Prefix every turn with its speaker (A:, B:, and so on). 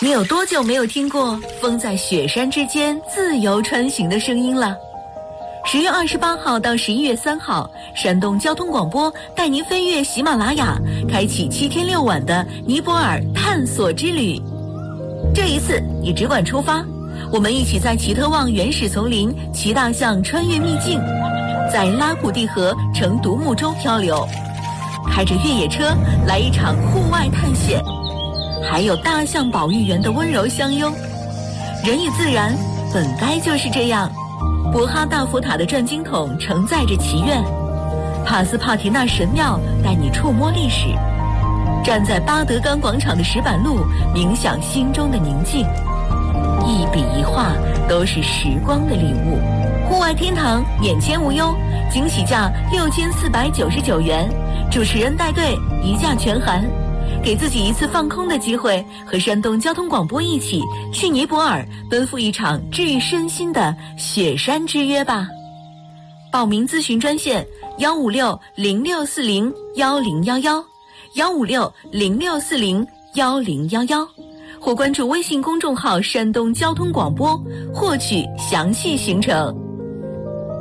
A: 你有多久没有听过风在雪山之间自由穿行的声音了？10月28号到11月3号，山东交通广播带您飞越喜马拉雅，开启7天6晚的尼泊尔探索之旅。这一次你只管出发，我们一起在奇特旺原始丛林骑大象穿越秘境，在拉普蒂河乘独木舟漂流，开着越野车来一场户外探险，还有大象保育员的温柔相拥。人与自然本该就是这样。博哈大佛塔的转经筒承载着祈愿，帕斯帕提纳神庙带你触摸历史，站在巴德冈广场的石板路冥想心中的宁静，一笔一画都是时光的礼物。户外天堂免签无忧，惊喜价6499元，主持人带队，一价全含。给自己一次放空的机会，和山东交通广播一起去尼泊尔奔赴一场治愈身心的雪山之约吧。报名咨询专线156-0640-1011，156-0640-1011，或关注微信公众号山东交通广播获取详细行程。